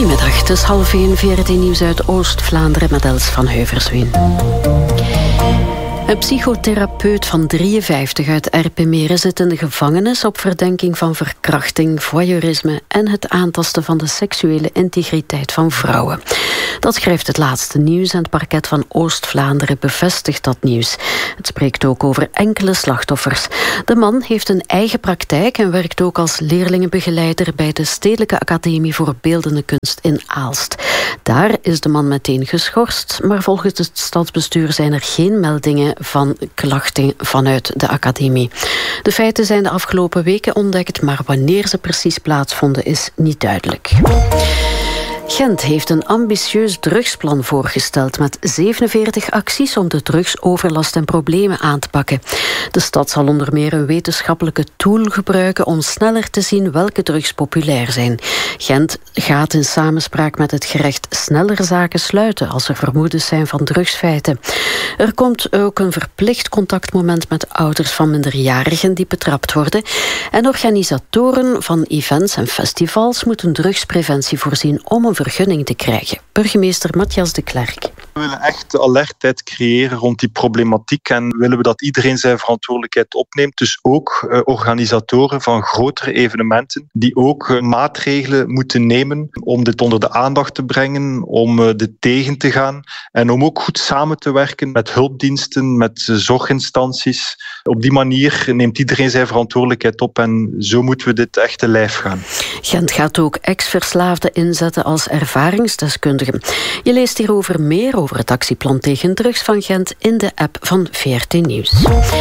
Goedemiddag, het is 12:30, VRT Nieuws uit Oost-Vlaanderen met Els van Heuversween. Een psychotherapeut van 53 uit Erpenmeren zit in de gevangenis op verdenking van verkrachting, voyeurisme en het aantasten van de seksuele integriteit van vrouwen. Dat schrijft het laatste nieuws en het parket van Oost-Vlaanderen bevestigt dat nieuws. Het spreekt ook over enkele slachtoffers. De man heeft een eigen praktijk en werkt ook als leerlingenbegeleider bij de Stedelijke Academie voor Beeldende Kunst in Aalst. Daar is de man meteen geschorst, maar volgens het stadsbestuur zijn er geen meldingen van klachten vanuit de academie. De feiten zijn de afgelopen weken ontdekt, maar wanneer ze precies plaatsvonden is niet duidelijk. Gent heeft een ambitieus drugsplan voorgesteld met 47 acties om de drugsoverlast en problemen aan te pakken. De stad zal onder meer een wetenschappelijke tool gebruiken om sneller te zien welke drugs populair zijn. Gent gaat in samenspraak met het gerecht sneller zaken sluiten als er vermoedens zijn van drugsfeiten. Er komt ook een verplicht contactmoment met ouders van minderjarigen die betrapt worden. En organisatoren van events en festivals moeten drugspreventie voorzien om een vergunning te krijgen. Burgemeester Matthias de Klerk. We willen echt alertheid creëren rond die problematiek en willen we dat iedereen zijn verantwoordelijkheid opneemt. Dus ook organisatoren van grotere evenementen die ook maatregelen moeten nemen om dit onder de aandacht te brengen, om dit tegen te gaan en om ook goed samen te werken met hulpdiensten, met zorginstanties. Op die manier neemt iedereen zijn verantwoordelijkheid op en zo moeten we dit echt te lijf gaan. Gent gaat ook ex-verslaafden inzetten als ervaringsdeskundigen. Je leest hierover meer over het actieplan tegen drugs van Gent in de app van VRT Nieuws.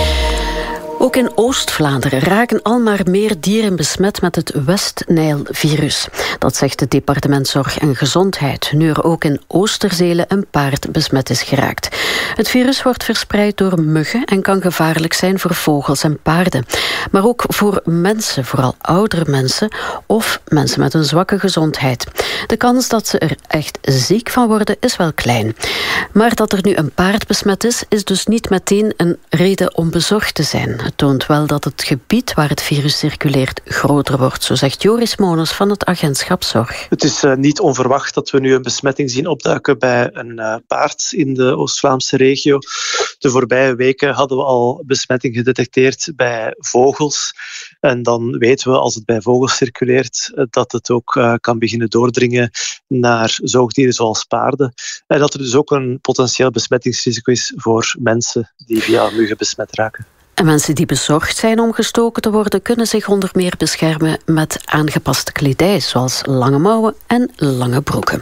Ook in Oost-Vlaanderen raken al maar meer dieren besmet met het West-Nijl-virus. Dat zegt het departement Zorg en Gezondheid, nu er ook in Oosterzelen een paard besmet is geraakt. Het virus wordt verspreid door muggen en kan gevaarlijk zijn voor vogels en paarden. Maar ook voor mensen, vooral oudere mensen of mensen met een zwakke gezondheid. De kans dat ze er echt ziek van worden is wel klein. Maar dat er nu een paard besmet is dus niet meteen een reden om bezorgd te zijn. Het toont wel dat het gebied waar het virus circuleert groter wordt, zo zegt Joris Mones van het agentschap Zorg. Het is niet onverwacht dat we nu een besmetting zien opduiken bij een paard in de Oost-Vlaamse regio. De voorbije weken hadden we al besmetting gedetecteerd bij vogels. En dan weten we, als het bij vogels circuleert, dat het ook kan beginnen doordringen naar zoogdieren zoals paarden. En dat er dus ook een potentieel besmettingsrisico is voor mensen die via muggen besmet raken. En mensen die bezorgd zijn om gestoken te worden, kunnen zich onder meer beschermen met aangepaste kledij, zoals lange mouwen en lange broeken.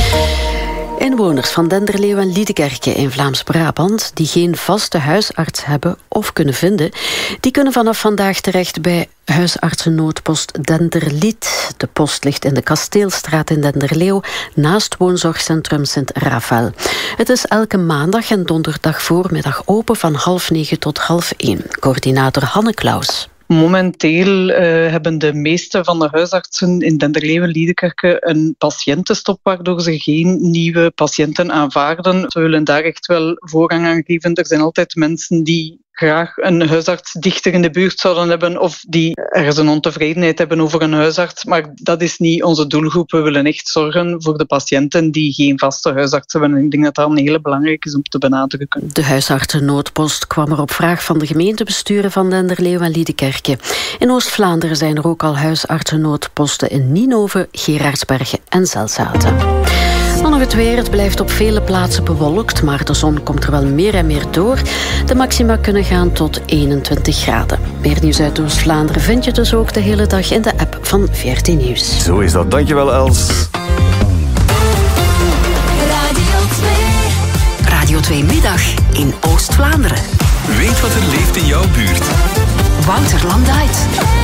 Inwoners van Denderleeuw en Liedekerke in Vlaams-Brabant die geen vaste huisarts hebben of kunnen vinden, die kunnen vanaf vandaag terecht bij huisartsennoodpost Denderlied. De post ligt in de Kasteelstraat in Denderleeuw, naast woonzorgcentrum Sint-Rafael. Het is elke maandag en donderdag voormiddag open van 9:30 tot 1:30. Coördinator Hanne Klaus. Momenteel hebben de meeste van de huisartsen in Denderleeuw en Liedekerke een patiëntenstop, waardoor ze geen nieuwe patiënten aanvaarden. Ze willen daar echt wel voorrang aan geven. Er zijn altijd mensen die graag een huisarts dichter in de buurt zouden hebben of die ergens een ontevredenheid hebben over een huisarts. Maar dat is niet onze doelgroep. We willen echt zorgen voor de patiënten die geen vaste huisarts hebben. En ik denk dat dat een hele belangrijk is om te benadrukken. De huisartsennoodpost kwam er op vraag van de gemeentebesturen van Denderleeuw en Liedekerke. In Oost-Vlaanderen zijn er ook al huisartsennoodposten in Nienhoven, Gerardsbergen en Zelzaten. Dan nog het weer. Het blijft op vele plaatsen bewolkt, maar de zon komt er wel meer en meer door. De maxima kunnen gaan tot 21 graden. Meer nieuws uit Oost-Vlaanderen vind je dus ook de hele dag in de app van VRT Nieuws. Zo is dat. Dankjewel, Els. Radio 2 Middag in Oost-Vlaanderen. Weet wat er leeft in jouw buurt. Wouter Landait.